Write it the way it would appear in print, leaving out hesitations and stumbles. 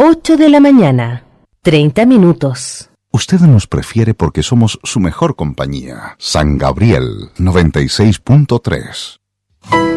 8 de la mañana, 30 minutos. Usted nos prefiere porque somos su mejor compañía. San Gabriel 96.3.